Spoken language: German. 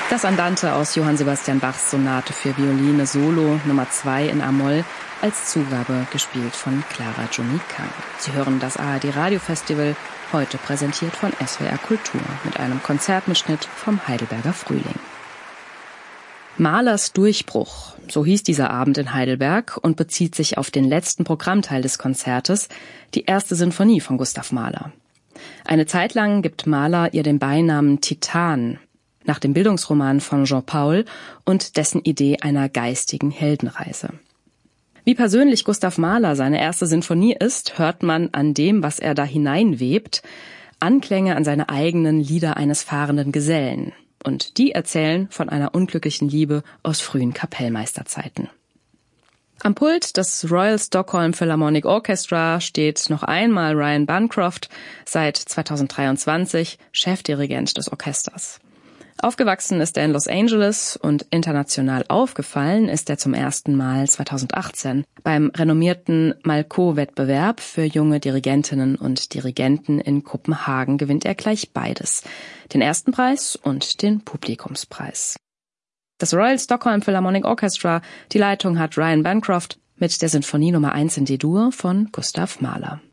Das Andante aus Johann Sebastian Bachs Sonate für Violine Solo Nummer 2 in A-Moll, als Zugabe gespielt von Clara Jonie Kang. Sie hören das ARD Radiofestival, heute präsentiert von SWR Kultur mit einem Konzertmitschnitt vom Heidelberger Frühling. Mahlers Durchbruch, so hieß dieser Abend in Heidelberg und bezieht sich auf den letzten Programmteil des Konzertes, die erste Sinfonie von Gustav Mahler. Eine Zeit lang gibt Mahler ihr den Beinamen Titan, nach dem Bildungsroman von Jean Paul und dessen Idee einer geistigen Heldenreise. Wie persönlich Gustav Mahler seine erste Sinfonie ist, hört man an dem, was er da hineinwebt, Anklänge an seine eigenen Lieder eines fahrenden Gesellen. Und die erzählen von einer unglücklichen Liebe aus frühen Kapellmeisterzeiten. Am Pult des Royal Stockholm Philharmonic Orchestra steht noch einmal Ryan Bancroft, seit 2023 Chefdirigent des Orchesters. Aufgewachsen ist er in Los Angeles und international aufgefallen ist er zum ersten Mal 2018. Beim renommierten Malko-Wettbewerb für junge Dirigentinnen und Dirigenten in Kopenhagen gewinnt er gleich beides, den ersten Preis und den Publikumspreis. Das Royal Stockholm Philharmonic Orchestra, die Leitung hat Ryan Bancroft mit der Sinfonie Nummer 1 in D-Dur von Gustav Mahler.